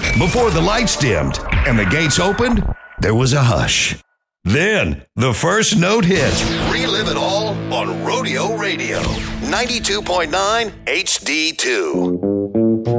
Before the lights dimmed and the gates opened, there was a hush. Then the first note hit. Relive it all on Rodeo Radio, 92.9 HD2.